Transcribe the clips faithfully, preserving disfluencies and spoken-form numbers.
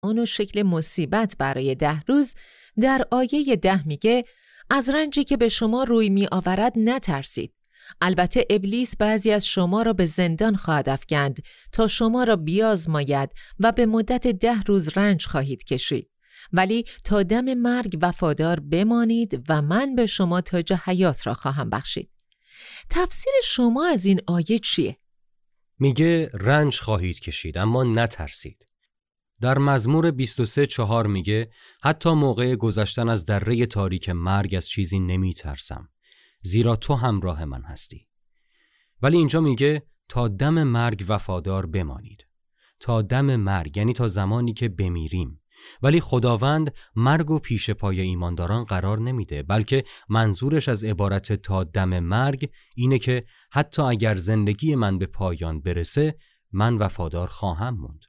اونو شکل مصیبت برای ده روز، در آیه ده میگه از رنجی که به شما روی می آورد نترسید. البته ابلیس بعضی از شما را به زندان خواهد افکند تا شما را بیازماید و به مدت ده روز رنج خواهید کشید. ولی تا دم مرگ وفادار بمانید و من به شما تاج حیات را خواهم بخشید. تفسیر شما از این آیه چیه؟ میگه رنج خواهید کشید اما نترسید. در مزمور بیست و سه چهار میگه حتی موقع گذشتن از دره تاریک مرگ از چیزی نمی ترسم، زیرا تو همراه من هستی. ولی اینجا میگه تا دم مرگ وفادار بمانید. تا دم مرگ یعنی تا زمانی که بمیریم. ولی خداوند مرگ و پیش پای ایمانداران قرار نمیده، بلکه منظورش از عبارت تا دم مرگ اینه که حتی اگر زندگی من به پایان برسه من وفادار خواهم موند.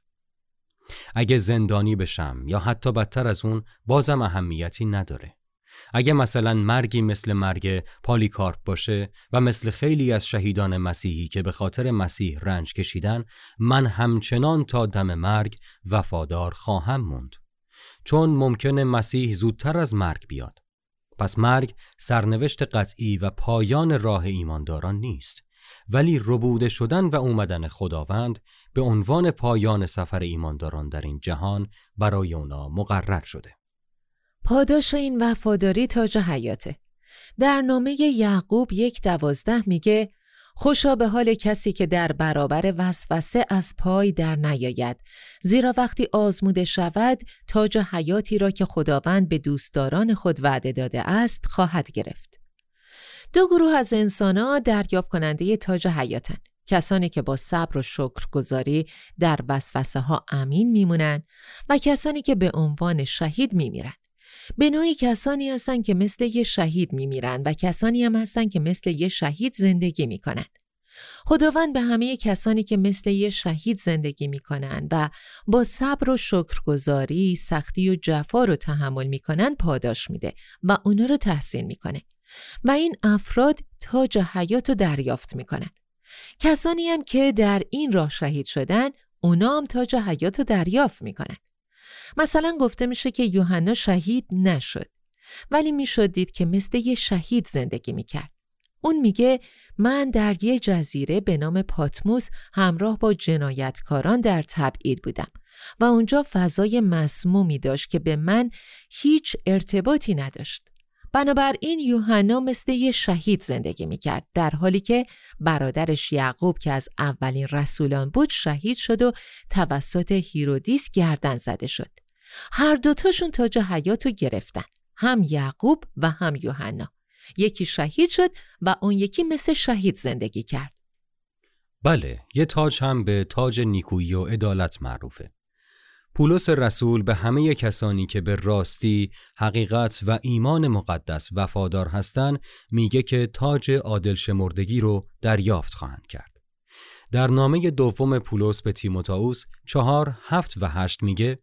اگه زندانی بشم یا حتی بدتر از اون بازم اهمیتی نداره. اگه مثلا مرگی مثل مرگ پالیکارپ باشه و مثل خیلی از شهیدان مسیحی که به خاطر مسیح رنج کشیدن، من همچنان تا دم مرگ وفادار خواهم موند. چون ممکنه مسیح زودتر از مرگ بیاد. پس مرگ سرنوشت قطعی و پایان راه ایمانداران نیست، ولی ربوده شدن و اومدن خداوند به عنوان پایان سفر ایمانداران در این جهان برای اونا مقرر شده. پاداش این وفاداری تاج حیاته. در نامه یعقوب یک دوازده میگه خوشا به حال کسی که در برابر وسوسه از پای در نیاید، زیرا وقتی آزموده شود تاج حیاتی را که خداوند به دوستداران خود وعده داده است خواهد گرفت. دو گروه از انسان‌ها دریافت کننده تاج حیاتن. کسانی که با صبر و شکرگزاری در وسوسه ها امین میمونن و کسانی که به عنوان شهید میمیرن. به نوعی کسانی هستن که مثل یه شهید میمیرن و کسانی هم هستن که مثل یه شهید زندگی میکنن. خداوند به همه کسانی که مثل یه شهید زندگی میکنن و با صبر و شکرگزاری سختی و جفا رو تحمل میکنن پاداش میده و اونا رو تحسین میکنه و این افراد تاج حیات رو دریافت میکنن. کسانی هم که در این راه شهید شدن اونا هم تاج حیات رو دریافت میکنن. مثلا گفته میشه که یوحنا شهید نشد، ولی میشد دید که مثل یه شهید زندگی میکرد. اون میگه من در یه جزیره به نام پاتموس همراه با جنایتکاران در تبعید بودم و اونجا فضای مسمومی داشت که به من هیچ ارتباطی نداشت. بنابراین یوحنا مثل یه شهید زندگی میکرد، در حالی که برادرش یعقوب که از اولین رسولان بود شهید شد و توسط هیرودیس گردن زده شد. هر دوتاشون تاج حیات رو گرفتن، هم یعقوب و هم یوحنا. یکی شهید شد و اون یکی مثل شهید زندگی کرد. بله، یه تاج هم به تاج نیکویی و عدالت معروفه. پولس رسول به همه کسانی که به راستی، حقیقت و ایمان مقدس وفادار هستند میگه که تاج عادل شمردگی رو دریافت خواهند کرد. در نامه دوم پولس به تیموتائوس چهار، هفت و هشت میگه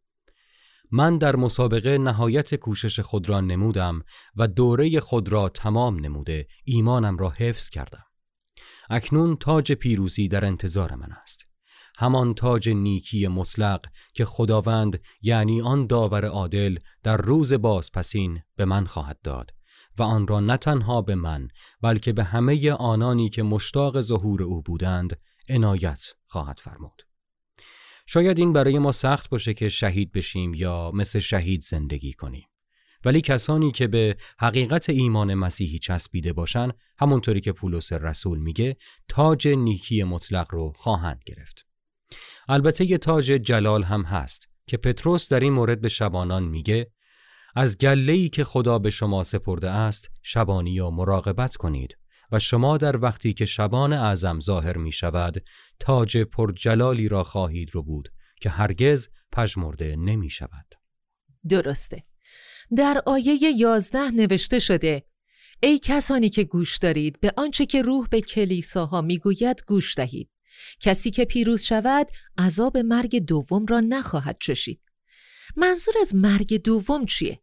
من در مسابقه نهایت کوشش خود را نمودم و دوره خود را تمام نموده ایمانم را حفظ کردم. اکنون تاج پیروزی در انتظار من است. همان تاج نیکی مطلق که خداوند یعنی آن داور عادل در روز بازپسین به من خواهد داد و آن را نه تنها به من بلکه به همه آنانی که مشتاق ظهور او بودند عنایت خواهد فرمود. شاید این برای ما سخت باشه که شهید بشیم یا مثل شهید زندگی کنیم، ولی کسانی که به حقیقت ایمان مسیحی چسبیده باشن همونطوری که پولس رسول میگه تاج نیکی مطلق رو خواهند گرفت. البته یه تاج جلال هم هست که پتروس در این مورد به شبانان میگه از گله‌ای که خدا به شما سپرده است شبانی و مراقبت کنید و شما در وقتی که شبان اعظم ظاهر می شود تاج پرجلالی را خواهید رو بود که هرگز پژمرده نمی شود. درسته. در آیه یازده نوشته شده ای کسانی که گوش دارید به آنچه که روح به کلیساها می گوید گوش دهید. کسی که پیروز شود عذاب مرگ دوم را نخواهد چشید. منظور از مرگ دوم چیه؟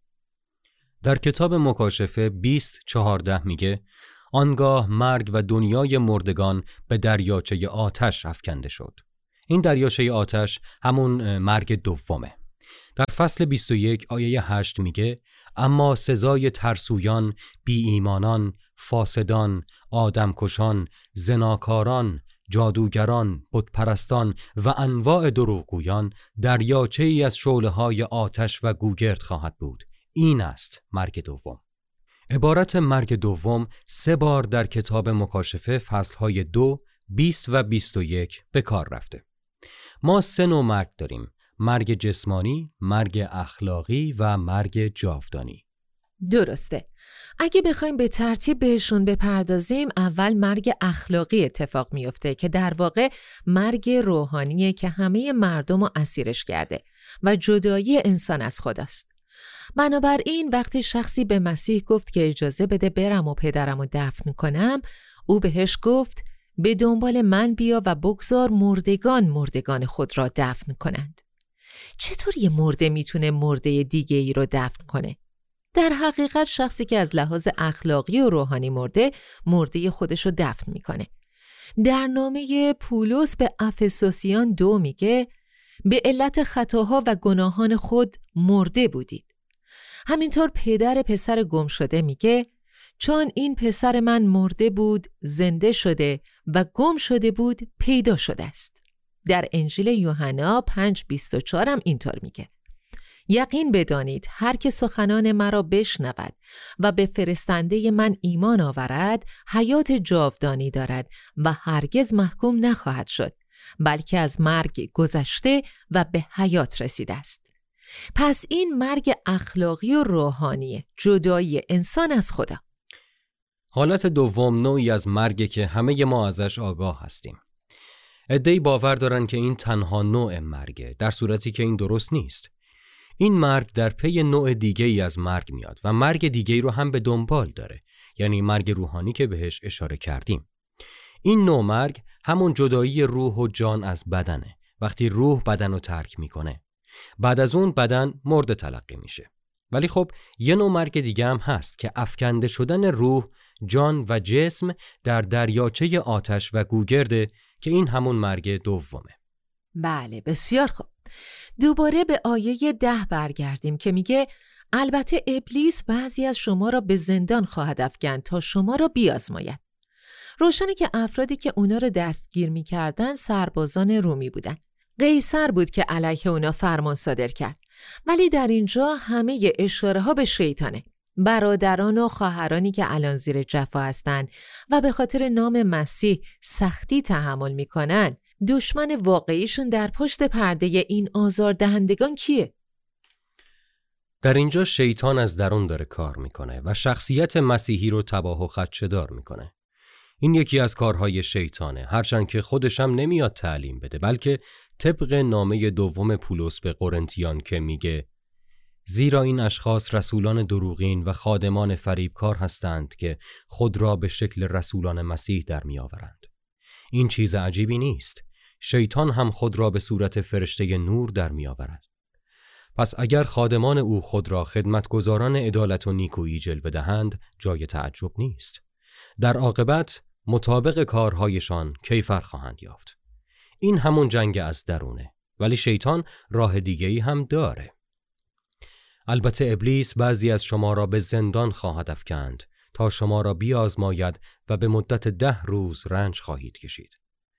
در کتاب مکاشفه بیست چهارده میگه آنگاه مرگ و دنیای مردگان به دریاچه آتش افکنده شد. این دریاچه آتش همون مرگ دومه. در فصل بیست و یک آیه هشت میگه اما سزای ترسویان، بی ایمانان، فاسدان، آدمکشان، زناکاران، جادوگران، بتپرستان و انواع دروغگویان دریاچه ای از شعله‌های آتش و گوگرد خواهد بود. این است مرگ دوم. عبارت مرگ دوم سه بار در کتاب مکاشفه فصلهای دو، بیست و بیست و یک به کار رفته. ما سه نوع مرگ داریم: مرگ جسمانی، مرگ اخلاقی و مرگ جاودانی. درسته. اگه بخوایم به ترتیب بهشون بپردازیم، اول مرگ اخلاقی اتفاق میفته که در واقع مرگ روحانیه که همه مردم رو اسیرش کرده و جدایی انسان از خداست. بنابراین وقتی شخصی به مسیح گفت که اجازه بده برم و پدرم رو دفن کنم، او بهش گفت به دنبال من بیا و بگذار مردگان مردگان خود را دفن کنند. چطور یه مرده میتونه مرده دیگه ای رو دفن کنه؟ در حقیقت شخصی که از لحاظ اخلاقی و روحانی مرده، مرده خودش رو دفن میکنه. در نامه پولس به افسوسیان دو میگه به علت خطاها و گناهان خود مرده بودید. همینطور پدر پسر گم شده میگه چون این پسر من مرده بود زنده شده و گم شده بود پیدا شده است. در انجیل یوحنا پنج بیست و چهار هم اینطور میگه یقین بدانید هر که سخنان مرا بشنود و به فرستنده من ایمان آورد حیات جاودانی دارد و هرگز محکوم نخواهد شد، بلکه از مرگ گذشته و به حیات رسیده است. پس این مرگ اخلاقی و روحانی، جدایی انسان از خدا. حالت دوم نوعی از مرگی که همه ما ازش آگاه هستیم. عده‌ای باور دارن که این تنها نوع مرگه، در صورتی که این درست نیست. این مرگ در پی نوع دیگه‌ای از مرگ میاد و مرگ دیگه‌ای رو هم به دنبال داره، یعنی مرگ روحانی که بهش اشاره کردیم. این نوع مرگ همون جدایی روح و جان از بدنه، وقتی روح بدن رو ترک میکنه. بعد از اون بدن مرده تلقی میشه. ولی خب یه نوع مرگ دیگه هم هست که افکنده شدن روح، جان و جسم در دریاچه آتش و گوگرده که این همون مرگ دومه. بله، بسیار خوب. دوباره به آیه ده برگردیم که میگه البته ابلیس بعضی از شما را به زندان خواهد افکند تا شما را بیازماید. روشنه که افرادی که اونا رو دستگیر میکردن سربازان رومی بودن. قیصر بود که علیه اونا فرمان صادر کرد. ولی در اینجا همه اشاره ها به شیطانه. برادران و خواهرانی که الان زیر جفا هستن و به خاطر نام مسیح سختی تحمل میکنن، دشمن واقعیشون در پشت پرده این آزاردهندگان کیه؟ در اینجا شیطان از درون داره کار میکنه و شخصیت مسیحی رو تباه و خدشه‌دار میکنه. این یکی از کارهای شیطانه، هرچند که خودشم نمیاد تعلیم بده، بلکه طبق نامه دوم پولس به قرنتیان که میگه زیرا این اشخاص رسولان دروغین و خادمان فریبکار هستند که خود را به شکل رسولان مسیح در میآورند. این چیز عجیبی نیست. شیطان هم خود را به صورت فرشته نور در میآورد. پس اگر خادمان او خود را خدمتگزاران عدالت و نیکویی جلوه دهند، جای تعجب نیست. در عاقبت مطابق کارهایشان کیفر خواهند یافت. این همون جنگ از درونه، ولی شیطان راه دیگه‌ای هم داره. البته ابلیس بعضی از شما را به زندان خواهد افکند تا شما را بیازماید و به مدت ده روز رنج خواهید کشید.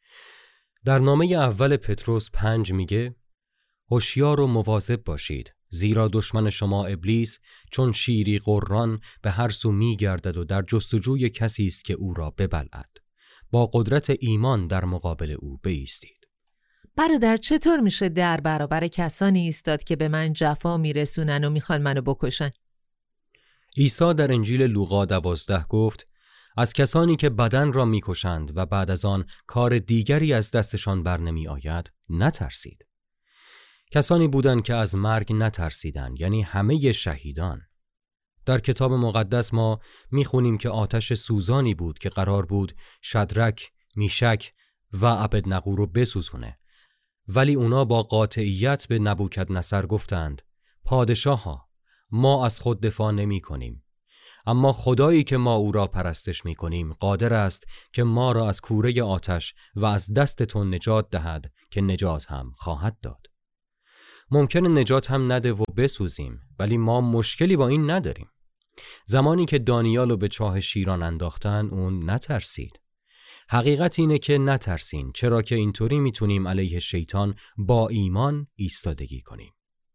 در نامه اول پتروس پنج میگه هوشیار و مواظب باشید، زیرا دشمن شما ابلیس چون شیری قران به هر سو میگردد و در جستجوی کسی است که او را ببلعد. با قدرت ایمان در مقابل او بایستید. برادر، چطور میشه در برابر کسانی ایستاد که به من جفا میرسونن و میخوان منو بکشن؟ عیسی در انجیل لوقا دوازده گفت از کسانی که بدن را میکشند و بعد از آن کار دیگری از دستشان بر نمی آید نترسید. کسانی بودند که از مرگ نترسیدند، یعنی همه شهیدان. در کتاب مقدس ما میخونیم که آتش سوزانی بود که قرار بود شدرک، میشک و عبدنغو رو بسوزونه. ولی اونا با قاطعیت به نبوکدنصر گفتند پادشاها، ما از خود دفاع نمی کنیم، اما خدایی که ما او را پرستش می کنیم قادر است که ما را از کوره آتش و از دست تو نجات دهد که نجات هم خواهد داد. ممکنه نجات هم نده و بسوزیم، ولی ما مشکلی با این نداریم. زمانی که دانیالو به چاه شیران انداختن اون نترسید. حقیقت اینه که نترسین، چرا که اینطوری میتونیم علیه شیطان با ایمان ایستادگی کنیم.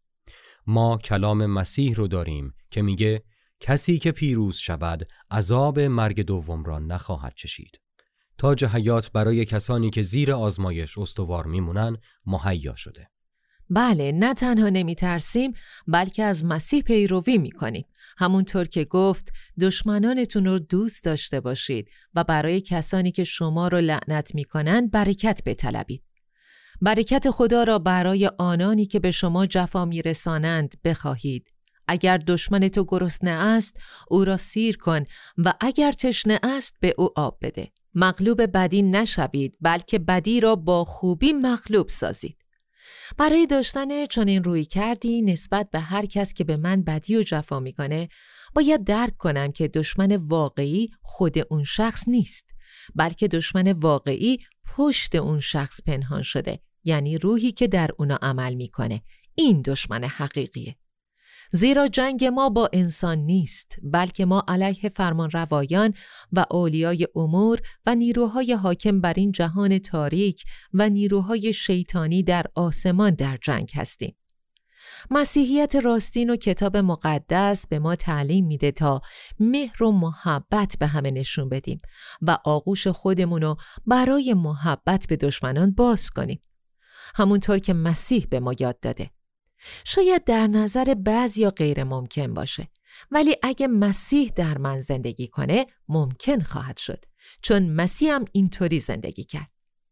ما کلام مسیح رو داریم که میگه کسی که پیروز شود عذاب مرگ دوم را نخواهد چشید. تاج حیات برای کسانی که زیر آزمایش استوار میمونن مهیا شده. بله، نه تنها نمی ترسیم بلکه از مسیح پیروی می کنیم. همونطور که گفت دشمنانتون رو دوست داشته باشید و برای کسانی که شما رو لعنت می کنن برکت بطلبید. برکت خدا را برای آنانی که به شما جفا می رسانند بخواهید. اگر دشمن تو گرسنه است او را سیر کن و اگر تشنه است به او آب بده. مغلوب بدی نشوید بلکه بدی را با خوبی مغلوب سازید. برای داشتن چنین روی کردی نسبت به هر کس که به من بدی و جفا میکنه باید درک کنم که دشمن واقعی خود اون شخص نیست، بلکه دشمن واقعی پشت اون شخص پنهان شده، یعنی روحی که در اونا عمل میکنه. این دشمن حقیقیه. زیرا جنگ ما با انسان نیست، بلکه ما علیه فرمان روایان و اولیای امور و نیروهای حاکم بر این جهان تاریک و نیروهای شیطانی در آسمان در جنگ هستیم. مسیحیت راستین و کتاب مقدس به ما تعلیم میده تا مهر و محبت به همه نشون بدیم و آغوش خودمونو برای محبت به دشمنان باز کنیم، همونطور که مسیح به ما یاد داده. شاید در نظر بعضیا غیر ممکن باشه، ولی اگه مسیح در من زندگی کنه ممکن خواهد شد، چون مسیح هم اینطوری زندگی کرد.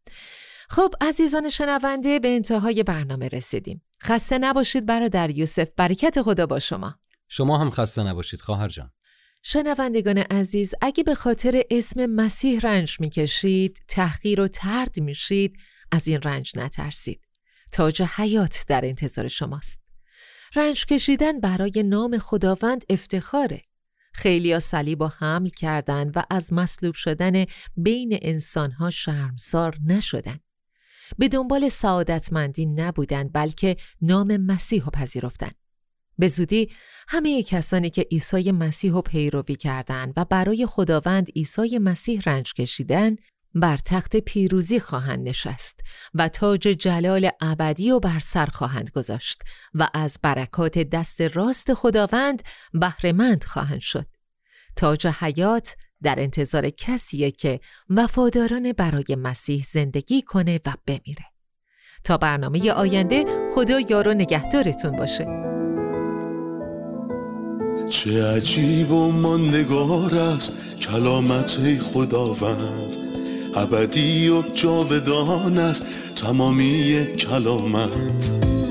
خب عزیزان شنونده، به انتهای برنامه رسیدیم. خسته نباشید برادر یوسف، برکت خدا با شما. شما هم خسته نباشید خواهر جان. شنوندگان عزیز، اگه به خاطر اسم مسیح رنج میکشید، تحقیر و طرد میشید، از این رنج نترسید. تاج حیات در انتظار شماست. رنج کشیدن برای نام خداوند افتخاره. خیلیا صلیب و حمل کردن و از مصلوب شدن بین انسانها شرمسار نشدن. به دنبال سعادتمندی نبودن، بلکه نام مسیح رو پذیرفتن. به زودی همه کسانی که عیسی مسیح رو پیروی کردند و برای خداوند عیسی مسیح رنج کشیدن بر تخت پیروزی خواهند نشست و تاج جلال ابدی رو بر سر خواهند گذاشت و از برکات دست راست خداوند بهره‌مند خواهند شد. تاج حیات در انتظار کسیه که وفادارانه برای مسیح زندگی کنه و بمیره. تا برنامه آینده، خدا یار و نگهدارتون باشه. چه عجیب و ماندگار است کلامت خداوند، ابدی و جاودان است تمامی کلامت.